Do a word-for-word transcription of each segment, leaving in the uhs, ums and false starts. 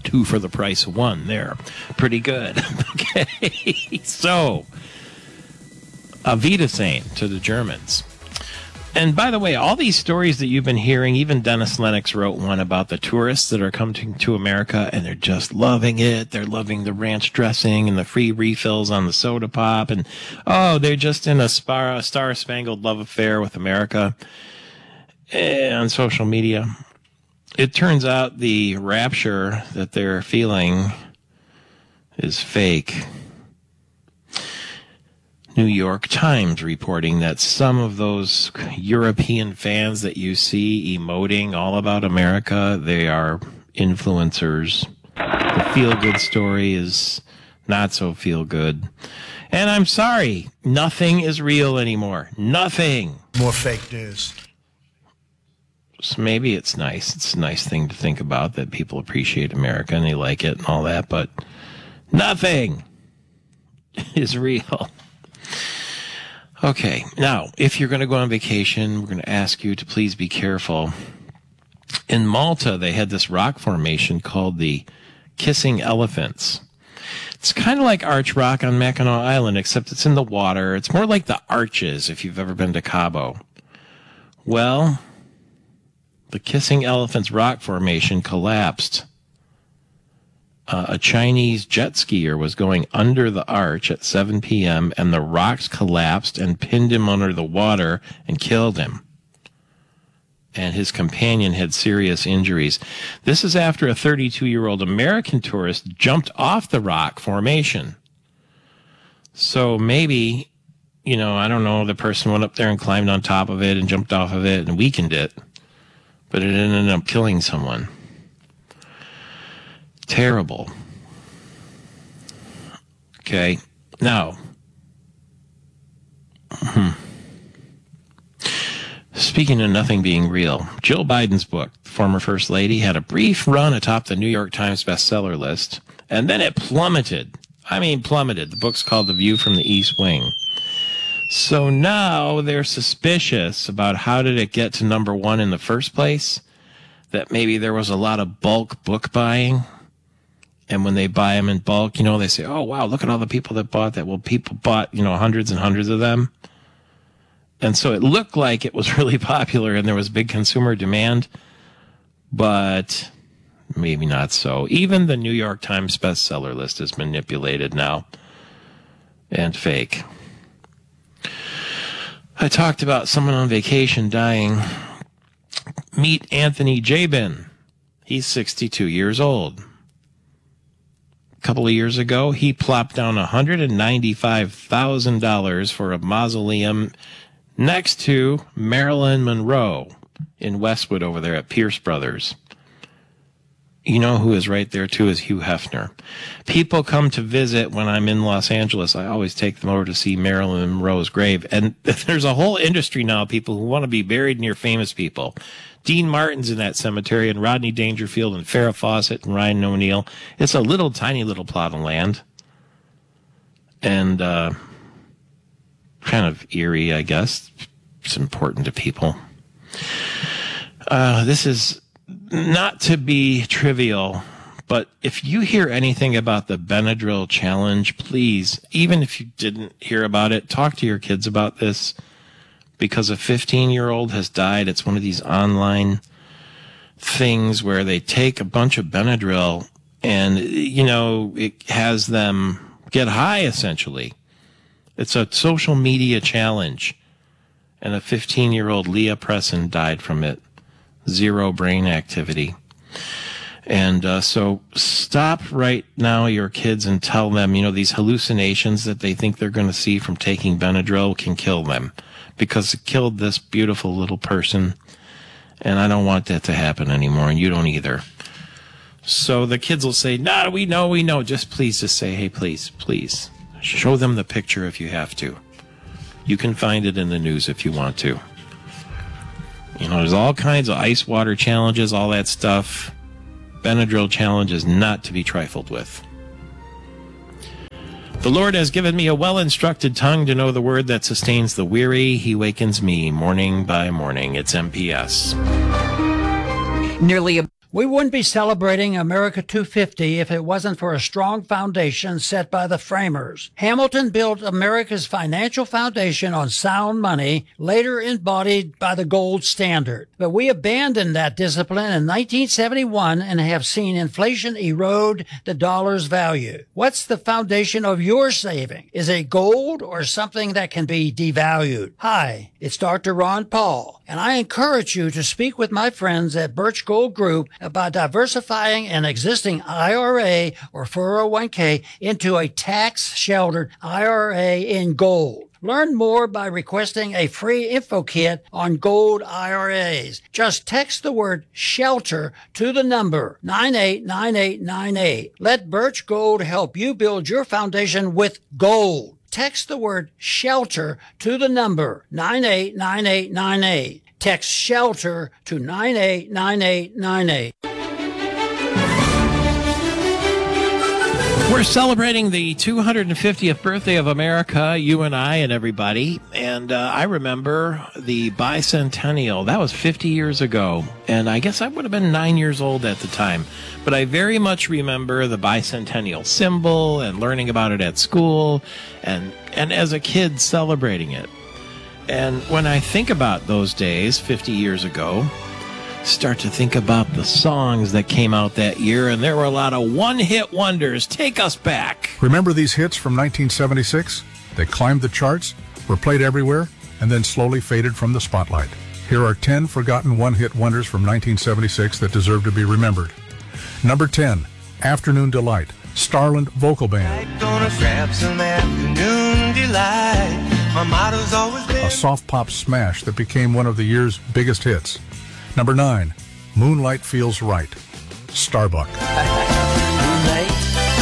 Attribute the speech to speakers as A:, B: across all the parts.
A: two for the price of one there. Pretty good. Okay, so Auf Wiedersehen to the Germans. And by the way, all these stories that you've been hearing, even Dennis Lennox wrote one about the tourists that are coming to America, and they're just loving it. They're loving the ranch dressing and the free refills on the soda pop. And, oh, they're just in a star, star-spangled love affair with America and on social media. It turns out the rapture that they're feeling is fake. New York Times reporting that some of those European fans that you see emoting all about America, they are influencers. The feel-good story is not so feel-good. And I'm sorry, nothing is real anymore. Nothing.
B: More fake news.
A: So maybe it's nice. It's a nice thing to think about, that people appreciate America and they like it and all that, but nothing is real. Okay, now, if you're going to go on vacation, we're going to ask you to please be careful. In Malta, they had this rock formation called the Kissing Elephants. It's kind of like Arch Rock on Mackinac Island, except it's in the water. It's more like the Arches, if you've ever been to Cabo. Well, the Kissing Elephants rock formation collapsed. Uh, a Chinese jet skier was going under the arch at seven p.m. and the rocks collapsed and pinned him under the water and killed him. And his companion had serious injuries. This is after a thirty-two-year-old American tourist jumped off the rock formation. So maybe, you know, I don't know, the person went up there and climbed on top of it and jumped off of it and weakened it. But it ended up killing someone. Terrible. Okay, now, hmm. Speaking of nothing being real, Jill Biden's book, former First Lady, had a brief run atop the New York Times bestseller list, and then it plummeted. I mean, plummeted. The book's called The View from the East Wing. So now they're suspicious about how did it get to number one in the first place, that maybe there was a lot of bulk book buying. And when they buy them in bulk, you know, they say, oh, wow, look at all the people that bought that. Well, people bought, you know, hundreds and hundreds of them. And so it looked like it was really popular and there was big consumer demand, but maybe not so. Even the New York Times bestseller list is manipulated now and fake. I talked about someone on vacation dying. Meet Anthony Jabin. He's sixty-two years old. A couple of years ago, he plopped down one hundred ninety-five thousand dollars for a mausoleum next to Marilyn Monroe in Westwood over there at Pierce Brothers. You know who is right there, too, is Hugh Hefner. People come to visit when I'm in Los Angeles. I always take them over to see Marilyn Monroe's grave. And there's a whole industry now of people who want to be buried near famous people. Dean Martin's in that cemetery, and Rodney Dangerfield, and Farrah Fawcett, and Ryan O'Neal. It's a little, tiny little plot of land. And uh, kind of eerie, I guess. It's important to people. Uh, this is not to be trivial, but if you hear anything about the Benadryl challenge, please, even if you didn't hear about it, talk to your kids about this. Because a fifteen-year-old has died. It's one of these online things where they take a bunch of Benadryl and, you know, it has them get high, essentially. It's a social media challenge. And a fifteen-year-old Leah Presson died from it. Zero brain activity. And uh, so stop right now your kids and tell them, you know, these hallucinations that they think they're going to see from taking Benadryl can kill them. Because it killed this beautiful little person, and I don't want that to happen anymore, and you don't either. So the kids will say, no, we know, we know. Just please just say, hey, please, please. Show them the picture if you have to. You can find it in the news if you want to. You know, there's all kinds of ice water challenges, all that stuff. Benadryl challenge is not to be trifled with. The Lord has given me a well-instructed tongue to know the word that sustains the weary. He wakens me morning by morning. It's M P S.
C: Nearly a
B: We wouldn't be celebrating America two fifty if it wasn't for a strong foundation set by the framers. Hamilton built America's financial foundation on sound money, later embodied by the gold standard. But we abandoned that discipline in nineteen seventy-one and have seen inflation erode the dollar's value. What's the foundation of your saving? Is it gold or something that can be devalued? Hi, it's Doctor Ron Paul, and I encourage you to speak with my friends at Birch Gold Group about diversifying an existing I R A or four oh one k into a tax-sheltered I R A in gold. Learn more by requesting a free info kit on gold I R As. Just text the word SHELTER to the number nine eight nine eight nine eight. Let Birch Gold help you build your foundation with gold. Text the word SHELTER to the number nine eight nine eight nine eight. Text SHELTER to nine eight nine eight nine eight.
A: We're celebrating the two hundred fiftieth birthday of America, you and I and everybody. And uh, I remember the bicentennial. That was fifty years ago. And I guess I would have been nine years old at the time. But I very much remember the bicentennial symbol and learning about it at school and, and as a kid celebrating it. And when I think about those days, fifty years ago, start to think about the songs that came out that year, and there were a lot of one-hit wonders. Take us back.
C: Remember these hits from nineteen seventy-six? They climbed the charts, were played everywhere, and then slowly faded from the spotlight. Here are ten forgotten one-hit wonders from nineteen seventy-six that deserve to be remembered. Number ten, Afternoon Delight, Starland Vocal Band.
D: I'm gonna grab some afternoon delight. My motto's always been
C: A soft pop smash that became one of the year's biggest hits. Number nine, Moonlight Feels Right, Starbuck.
E: Moonlight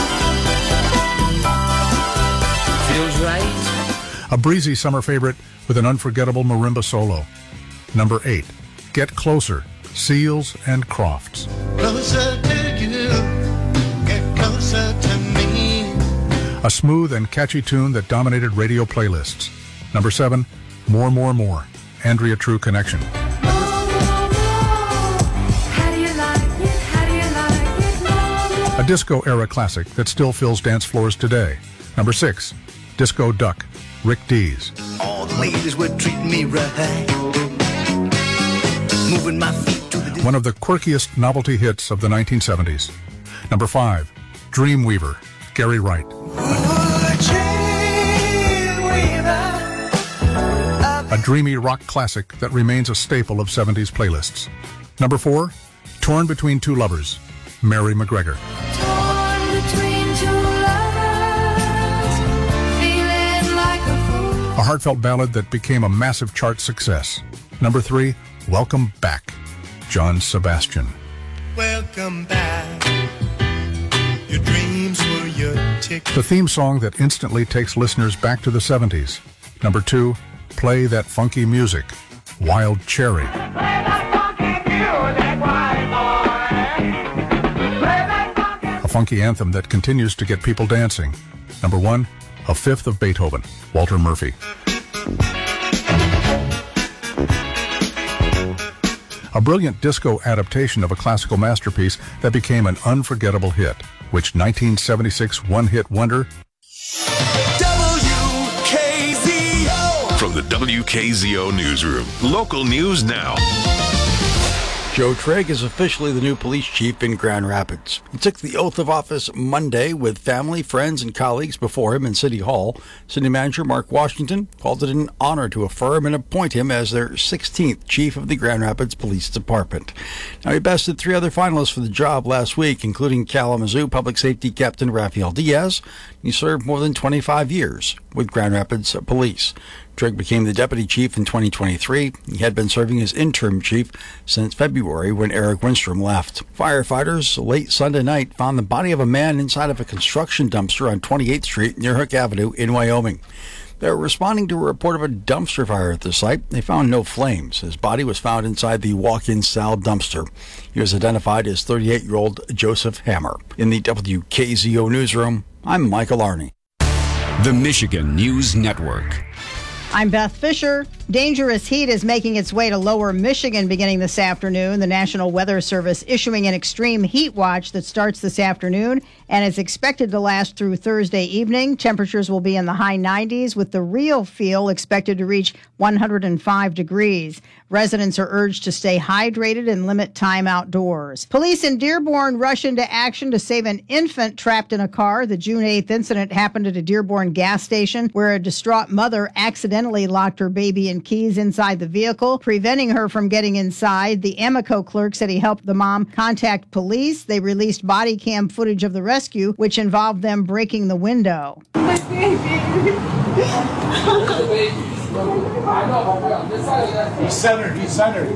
E: feels right.
C: A breezy summer favorite with an unforgettable marimba solo. Number eight, Get Closer, Seals and Crofts.
D: closer to you, get closer to me.
C: A smooth and catchy tune that dominated radio playlists. Number seven, More, More, More, Andrea True Connection. A disco-era classic that still fills dance floors today. Number six, Disco Duck, Rick Dees.
D: All the ladies were treating me right. Moving my feet to the
C: One of the quirkiest novelty hits of the nineteen seventies. Number five, Dreamweaver, Gary Wright. A dreamy rock classic that remains a staple of seventies playlists. Number four, Torn Between Two Lovers, Mary McGregor.
F: Torn between two lovers, feeling like a fool.
C: A heartfelt ballad that became a massive chart success. Number three, Welcome Back, John Sebastian.
D: welcome back. Your dreams were your ticket.
C: The theme song that instantly takes listeners back to the seventies. Number two, Play That Funky Music, Wild Cherry. A funky anthem that continues to get people dancing. Number one, A Fifth of Beethoven, Walter Murphy. A brilliant disco adaptation of a classical masterpiece that became an unforgettable hit, which nineteen seventy-six one-hit wonder
G: W K Z O. From the W K Z O Newsroom. Local news now.
H: Joe Trigg is officially the new police chief in Grand Rapids. He took the oath of office Monday with family, friends, and colleagues before him in City Hall. City Manager Mark Washington called it an honor to affirm and appoint him as their sixteenth chief of the Grand Rapids Police Department. Now, he bested three other finalists for the job last week, including Kalamazoo Public Safety Captain Rafael Diaz. He served more than twenty-five years with Grand Rapids Police. Trigg became the deputy chief in twenty twenty-three. He had been serving as interim chief since February when Eric Winstrom left. Firefighters late Sunday night found the body of a man inside of a construction dumpster on twenty-eighth Street near Hook Avenue in Wyoming. They were responding to a report of a dumpster fire at the site. They found no flames. His body was found inside the walk-in style dumpster. He was identified as thirty-eight-year-old Joseph Hammer. In the W K Z O newsroom, I'm Michael Arney.
I: The Michigan News Network. I'm Beth Fisher. Dangerous heat is making its way to lower Michigan beginning this afternoon. The National Weather Service issuing an extreme heat watch that starts this afternoon and is expected to last through Thursday evening. Temperatures will be in the high nineties with the real feel expected to reach one hundred five degrees. Residents are urged to stay hydrated and limit time outdoors. Police in Dearborn rush into action to save an infant trapped in a car. The June eighth incident happened at a Dearborn gas station where a distraught mother accidentally locked her baby in keys inside the vehicle, preventing her from getting inside. The Amoco clerk said he helped the mom contact police. They released body cam footage of the rescue, which involved them breaking the window.
J: He's centered. He's centered.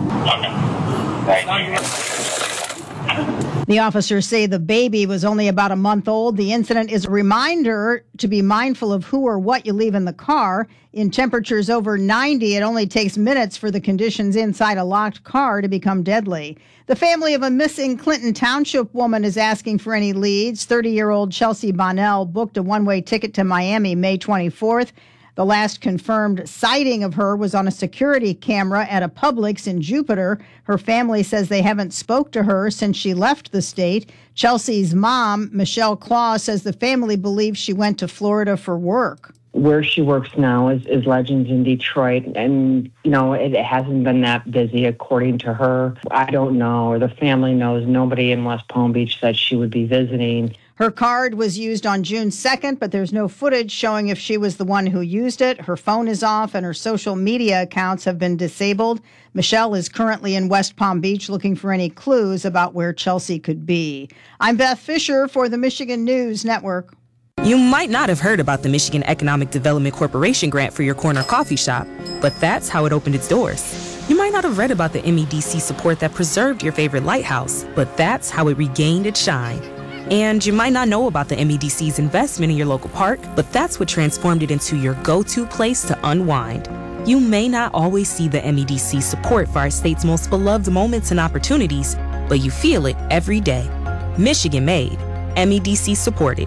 I: The officers say the baby was only about a month old. The incident is a reminder to be mindful of who or what you leave in the car. In temperatures over ninety, it only takes minutes for the conditions inside a locked car to become deadly. The family of a missing Clinton Township woman is asking for any leads. thirty-year-old Chelsea Bonnell booked a one-way ticket to Miami May twenty-fourth. The last confirmed sighting of her was on a security camera at a Publix in Jupiter. Her family says they haven't spoke to her since she left the state. Chelsea's mom, Michelle Claw, says the family believes she went to Florida for work.
K: Where she works now is, is Legends in Detroit, and, you know, it, it hasn't been that busy, according to her. I don't know, or the family knows. Nobody in West Palm Beach said she would be visiting.
I: Her card was used on June second, but there's no footage showing if she was the one who used it. Her phone is off, and her social media accounts have been disabled. Michelle is currently in West Palm Beach looking for any clues about where Chelsea could be. I'm Beth Fisher for the Michigan News Network.
L: You might not have heard about the Michigan Economic Development Corporation grant for your corner coffee shop, but that's how it opened its doors. You might not have read about the M E D C support that preserved your favorite lighthouse, but that's how it regained its shine. And you might not know about the M E D C's investment in your local park, but that's what transformed it into your go-to place to unwind. You may not always see the M E D C support for our state's most beloved moments and opportunities, but you feel it every day. Michigan made, M E D C supported.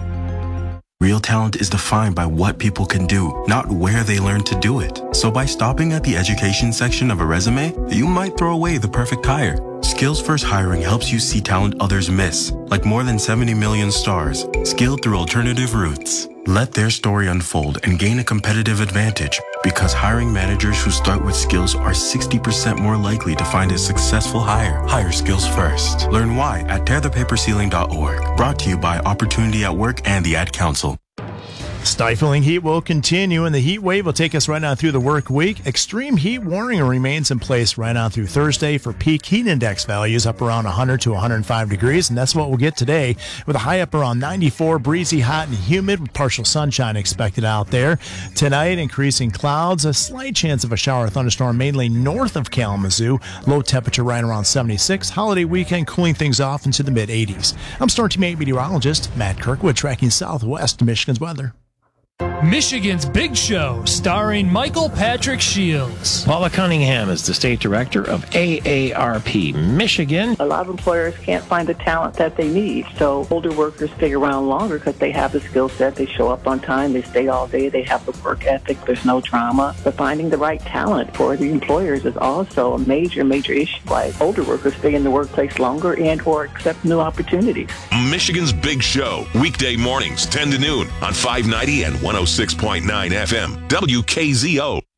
M: Real talent is defined by what people can do, not where they learn to do it. So by stopping at the education section of a resume, you might throw away the perfect hire. Skills First Hiring helps you see talent others miss, like more than seventy million stars, skilled through alternative routes. Let their story unfold and gain a competitive advantage, because hiring managers who start with skills are sixty percent more likely to find a successful hire. Hire skills first. Learn why at tear the paper ceiling dot org. Brought to you by Opportunity at Work and the Ad Council.
N: Stifling heat will continue, and the heat wave will take us right on through the work week. Extreme heat warning remains in place right on through Thursday for peak heat index values up around one hundred to one hundred five degrees, and that's what we'll get today with a high up around ninety-four, breezy, hot, and humid with partial sunshine expected out there. Tonight, increasing clouds, a slight chance of a shower or thunderstorm mainly north of Kalamazoo. Low temperature right around seventy-six. Holiday weekend cooling things off into the mid eighties. I'm Storm Team eight meteorologist Matt Kirkwood tracking southwest Michigan's weather.
O: Michigan's Big Show, starring Michael Patrick Shields.
A: Paula Cunningham is the state director of A A R P Michigan.
P: A lot of employers can't find the talent that they need, so older workers stay around longer because they have the skill set, they show up on time, they stay all day, they have the work ethic, there's no trauma. But finding the right talent for the employers is also a major, major issue. Why older workers stay in the workplace longer and or accept new opportunities.
G: Michigan's Big Show, weekday mornings, ten to noon on five ninety and one oh six point nine F M, W K Z O.